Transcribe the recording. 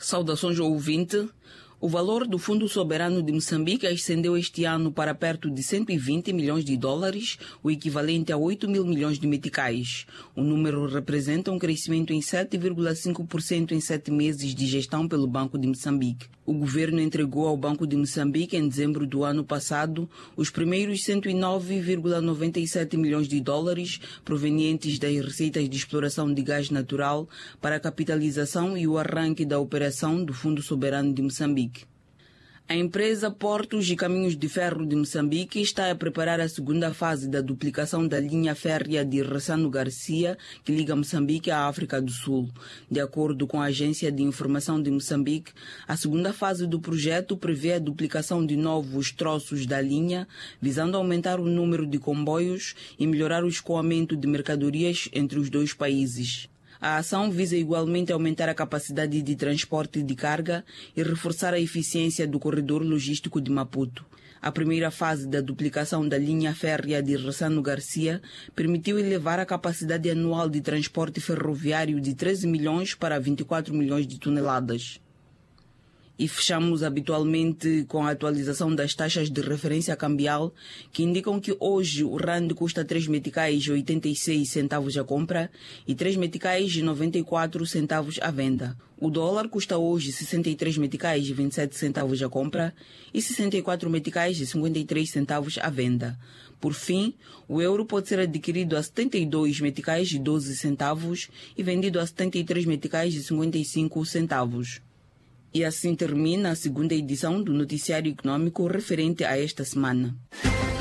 Saudações ao ouvinte. O valor do Fundo Soberano de Moçambique ascendeu este ano para perto de 120 milhões de dólares, o equivalente a 8 mil milhões de meticais. O número representa um crescimento em 7,5% em 7 meses de gestão pelo Banco de Moçambique. O governo entregou ao Banco de Moçambique, em dezembro do ano passado, os primeiros 109,97 milhões de dólares provenientes das receitas de exploração de gás natural para a capitalização e o arranque da operação do Fundo Soberano de Moçambique. A empresa Portos e Caminhos de Ferro de Moçambique está a preparar a segunda fase da duplicação da linha férrea de Ressano Garcia, que liga Moçambique à África do Sul. De acordo com a Agência de Informação de Moçambique, a segunda fase do projeto prevê a duplicação de novos troços da linha, visando aumentar o número de comboios e melhorar o escoamento de mercadorias entre os dois países. A ação visa igualmente aumentar a capacidade de transporte de carga e reforçar a eficiência do corredor logístico de Maputo. A primeira fase da duplicação da linha férrea de Ressano Garcia permitiu elevar a capacidade anual de transporte ferroviário de 13 milhões para 24 milhões de toneladas. E fechamos habitualmente com a atualização das taxas de referência cambial, que indicam que hoje o rand custa 3 meticais e 86 centavos a compra e 3 meticais e 94 centavos a venda. O dólar custa hoje 63 meticais e 27 centavos a compra e 64 meticais e 53 centavos a venda. Por fim, o euro pode ser adquirido a 72 meticais e 12 centavos e vendido a 73 meticais e 55 centavos. E assim termina a segunda edição do Noticiário Econômico referente a esta semana.